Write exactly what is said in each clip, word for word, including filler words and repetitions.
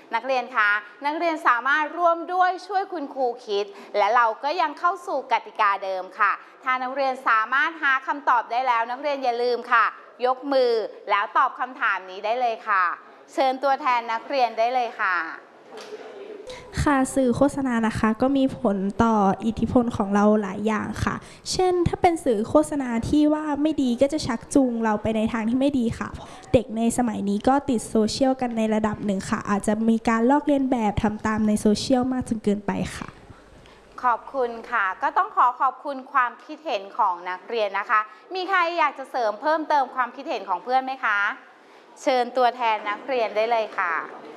นักเรียนคะนักเรียนสามารถร่วมด้วยช่วยคุณครูคิดและเราก็ยังเข้าสู่กติกาเดิมค่ะถ้านักเรียนสามารถหาคำตอบได้แล้วนักเรียนอย่าลืมค่ะยกมือแล้วตอบคำถามนี้ได้เลยค่ะเชิญตัวแทนนักเรียนได้เลยค่ะค่ะสื่อโฆษณานะคะก็มีผลต่ออิทธิพลของเราหลายอย่างค่ะเช่นถ้าเป็นสื่อโฆษณาที่ว่าไม่ดีก็จะชักจูงเราไปในทางที่ไม่ดีค่ะเด็กในสมัยนี้ก็ติดโซเชียลกันในระดับหนึ่งค่ะอาจจะมีการลอกเลียนแบบทำตามในโซเชียลมากจนเกินไปค่ะขอบคุณค่ะก็ต้องขอขอบคุณความคิดเห็นของนักเรียนนะคะมีใครอยากจะเสริมเพิ่มเติมความคิดเห็นของเพื่อนไหมคะเชิญตัวแทนนักเรียนได้เลยค่ะ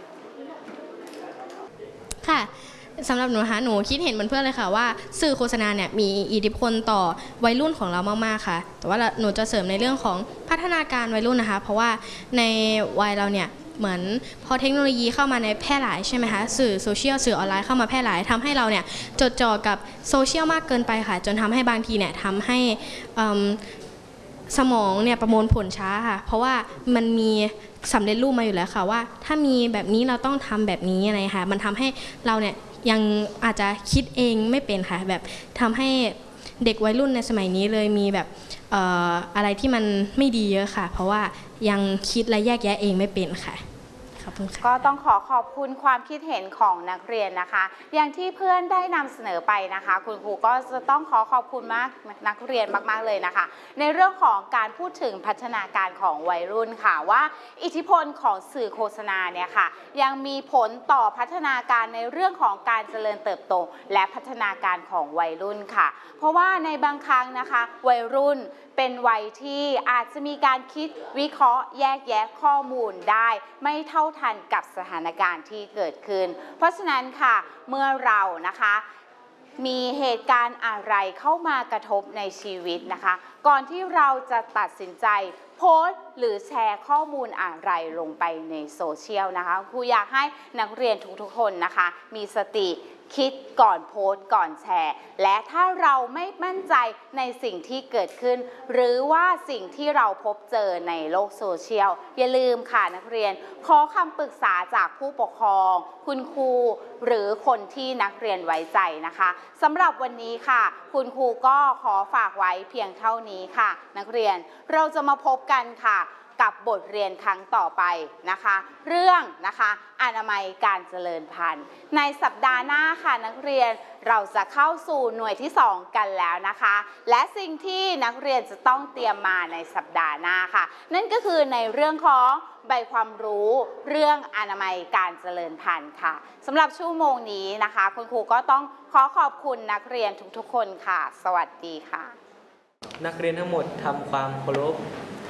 ค่ะสำหรับหนูนะคะหนูคิดเห็นเหมือนเพื่อนเลยค่ะว่าสื่อโฆษณาเนี่ยมีอิทธิพลต่อวัยรุ่นของเรามากๆค่ะแต่ว่าหนูจะเสริมในเรื่องของพัฒนาการวัยรุ่นนะคะเพราะว่าในวัยเราเนี่ยเหมือนพอเทคโนโลยีเข้ามาในแพร่หลายใช่ไหมคะสื่อโซเชียลสื่อออนไลน์เข้ามาแพร่หลายทำให้เราเนี่ยจดจ่อกับโซเชียลมากเกินไปค่ะจนทำให้บางทีเนี่ยทำให้สมองเนี่ยประมวลผลช้าค่ะเพราะว่ามันมีสำเร็จรูปมาอยู่แล้วค่ะว่าถ้ามีแบบนี้เราต้องทำแบบนี้อะไรค่ะมันทำให้เราเนี่ยยังอาจจะคิดเองไม่เป็นค่ะแบบทำให้เด็กวัยรุ่นในสมัยนี้เลยมีแบบเอ่ออะไรที่มันไม่ดีเยอะค่ะเพราะว่ายังคิดและแยกแยะเองไม่เป็นค่ะก็ต้องขอขอบคุณความคิดเห็นของนักเรียนนะคะอย่างที่เพื่อนได้นำเสนอไปนะคะคุณครูก็จะต้องขอขอบคุณมากนักเรียนมากๆเลยนะคะในเรื่องของการพูดถึงพัฒนาการของวัยรุ่นค่ะว่าอิทธิพลของสื่อโฆษณาเนี่ยค่ะยังมีผลต่อพัฒนาการในเรื่องของการเจริญเติบโตและพัฒนาการของวัยรุ่นค่ะเพราะว่าในบางครั้งนะคะวัยรุ่นเป็นวัยที่อาจจะมีการคิดวิเคราะห์แยกแยะข้อมูลได้ไม่เท่าทันกับสถานการณ์ที่เกิดขึ้นเพราะฉะนั้นค่ะเมื่อเรานะคะมีเหตุการณ์อะไรเข้ามากระทบในชีวิตนะคะก่อนที่เราจะตัดสินใจโพสต์หรือแชร์ข้อมูลอะไรลงไปในโซเชียลนะคะครูอยากให้นักเรียนทุกๆคนนะคะมีสติคิดก่อนโพสต์ก่อนแชร์และถ้าเราไม่มั่นใจในสิ่งที่เกิดขึ้นหรือว่าสิ่งที่เราพบเจอในโลกโซเชียลอย่าลืมค่ะนักเรียนขอคำปรึกษาจากผู้ปกครองคุณครูหรือคนที่นักเรียนไว้ใจนะคะสำหรับวันนี้ค่ะคุณครูก็ขอฝากไว้เพียงเท่านี้ค่ะนักเรียนเราจะมาพบกันค่ะกับบทเรียนครั้งต่อไปนะคะเรื่องนะคะอนามัยการเจริญพันธุ์ในสัปดาห์หน้าค่ะนักเรียนเราจะเข้าสู่หน่วยที่สองกันแล้วนะคะและสิ่งที่นักเรียนจะต้องเตรียมมาในสัปดาห์หน้าค่ะนั่นก็คือในเรื่องของใบความรู้เรื่องอนามัยการเจริญพันธุ์ค่ะสำหรับชั่วโมงนี้นะคะคุณครูก็ต้องขอขอบคุณนักเรียนทุกๆคนค่ะสวัสดีค่ะนักเรียนทั้งหมดทำความเคารพ